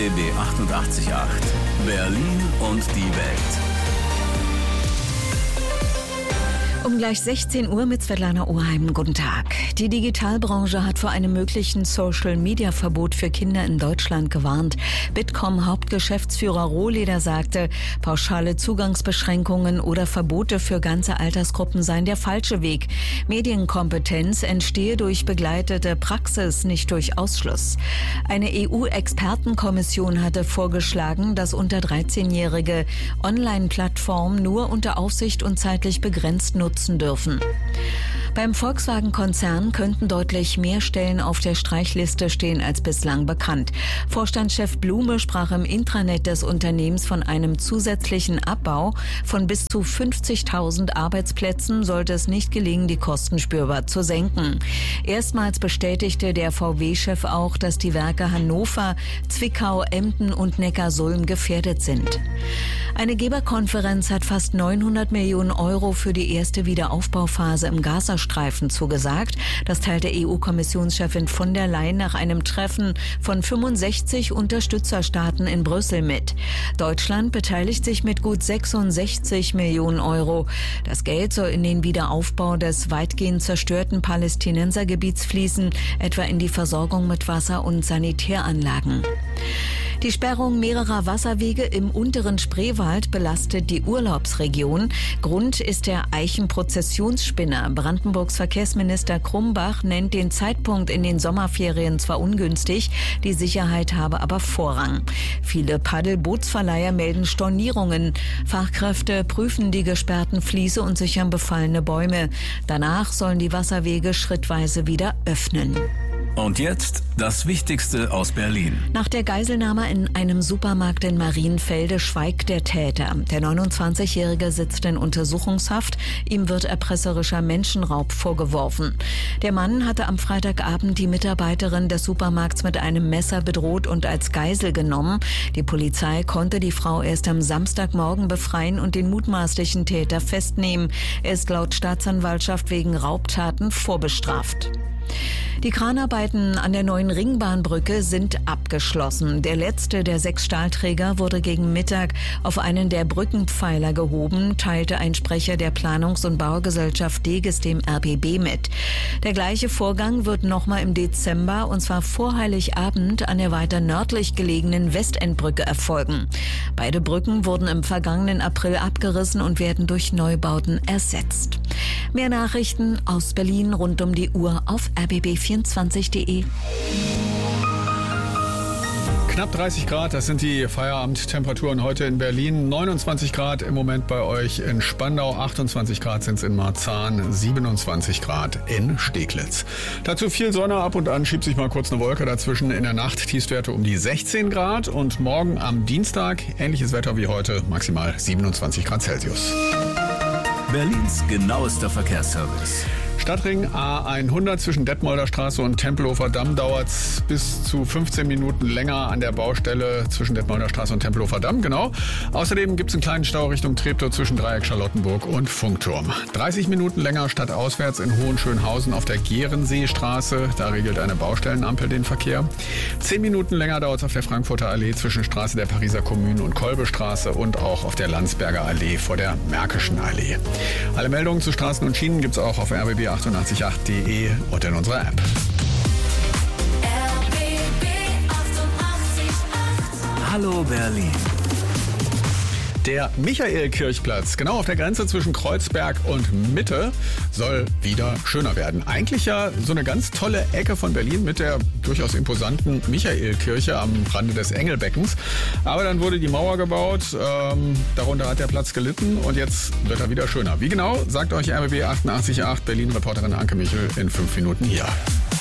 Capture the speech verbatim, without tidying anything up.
B B achtundachtzig Komma acht. Berlin und die Welt. Um gleich sechzehn Uhr mit Svetlana Oheim. Guten Tag. Die Digitalbranche hat vor einem möglichen Social-Media-Verbot für Kinder in Deutschland gewarnt. Bitkom-Hauptgeschäftsführer Rohleder sagte, pauschale Zugangsbeschränkungen oder Verbote für ganze Altersgruppen seien der falsche Weg. Medienkompetenz entstehe durch begleitete Praxis, nicht durch Ausschluss. Eine E U-Expertenkommission hatte vorgeschlagen, dass unter dreizehnjährige Online-Plattformen nur unter Aufsicht und zeitlich begrenzt nutzen dürfen. Beim Volkswagen-Konzern könnten deutlich mehr Stellen auf der Streichliste stehen als bislang bekannt. Vorstandschef Blume sprach im Intranet des Unternehmens von einem zusätzlichen Abbau von bis zu fünfzigtausend Arbeitsplätzen, sollte es nicht gelingen, die Kosten spürbar zu senken. Erstmals bestätigte der V W-Chef auch, dass die Werke Hannover, Zwickau, Emden und Neckarsulm gefährdet sind. Eine Geberkonferenz hat fast neunhundert Millionen Euro für die erste Wiederaufbauphase im Gazastreifen zugesagt. Das teilte E U-Kommissionschefin von der Leyen nach einem Treffen von fünfundsechzig Unterstützerstaaten in Brüssel mit. Deutschland beteiligt sich mit gut sechsundsechzig Millionen Euro. Das Geld soll in den Wiederaufbau des weitgehend zerstörten Palästinensergebiets fließen, etwa in die Versorgung mit Wasser- und Sanitäranlagen. Die Sperrung mehrerer Wasserwege im unteren Spreewald belastet die Urlaubsregion. Grund ist der Eichenprozessionsspinner. Brandenburgs Verkehrsminister Krumbach nennt den Zeitpunkt in den Sommerferien zwar ungünstig, die Sicherheit habe aber Vorrang. Viele Paddelbootsverleiher melden Stornierungen. Fachkräfte prüfen die gesperrten Fließe und sichern befallene Bäume. Danach sollen die Wasserwege schrittweise wieder öffnen. Und jetzt das Wichtigste aus Berlin. Nach der Geiselnahme in einem Supermarkt in Marienfelde schweigt der Täter. Der neunundzwanzigjährige sitzt in Untersuchungshaft. Ihm wird erpresserischer Menschenraub vorgeworfen. Der Mann hatte am Freitagabend die Mitarbeiterin des Supermarkts mit einem Messer bedroht und als Geisel genommen. Die Polizei konnte die Frau erst am Samstagmorgen befreien und den mutmaßlichen Täter festnehmen. Er ist laut Staatsanwaltschaft wegen Raubtaten vorbestraft. Die Kranarbeiten an der neuen Ringbahnbrücke sind abgeschlossen. Der letzte der sechs Stahlträger wurde gegen Mittag auf einen der Brückenpfeiler gehoben, teilte ein Sprecher der Planungs- und Baugesellschaft Deges dem R B B mit. Der gleiche Vorgang wird nochmal im Dezember, und zwar vor Heiligabend, an der weiter nördlich gelegenen Westendbrücke erfolgen. Beide Brücken wurden im vergangenen April abgerissen und werden durch Neubauten ersetzt. Mehr Nachrichten aus Berlin rund um die Uhr auf r b b vierundzwanzig punkt de. Knapp dreißig Grad, das sind die Feierabendtemperaturen heute in Berlin. neunundzwanzig Grad im Moment bei euch in Spandau, achtundzwanzig Grad sind es in Marzahn, siebenundzwanzig Grad in Steglitz. Dazu viel Sonne, ab und an schiebt sich mal kurz eine Wolke dazwischen. In der Nacht Tiefstwerte um die sechzehn Grad und morgen am Dienstag ähnliches Wetter wie heute, maximal siebenundzwanzig Grad Celsius. Berlins genauester Verkehrsservice. Stadtring A hundert zwischen Detmolder Straße und Tempelhofer Damm dauert es bis zu fünfzehn Minuten länger an der Baustelle zwischen Detmolder Straße und Tempelhofer Damm, genau. Außerdem gibt es einen kleinen Stau Richtung Treptow zwischen Dreieck Charlottenburg und Funkturm. dreißig Minuten länger stadtauswärts in Hohenschönhausen auf der Gerenseestraße, da regelt eine Baustellenampel den Verkehr. zehn Minuten länger dauert es auf der Frankfurter Allee zwischen Straße der Pariser Kommune und Kolbestraße und auch auf der Landsberger Allee vor der Märkischen Allee. Alle Meldungen zu Straßen und Schienen gibt es auch auf r b b achtundachtzig Punkt acht punkt de und in unserer App. R B B achtundachtzig Komma acht. Hallo Berlin. Der Michaelkirchplatz, genau auf der Grenze zwischen Kreuzberg und Mitte, soll wieder schöner werden. Eigentlich ja so eine ganz tolle Ecke von Berlin mit der durchaus imposanten Michaelkirche am Rande des Engelbeckens. Aber dann wurde die Mauer gebaut, ähm, darunter hat der Platz gelitten und jetzt wird er wieder schöner. Wie genau, sagt euch R B B achtundachtzig Komma acht Berlin-Reporterin Anke Michel in fünf Minuten hier.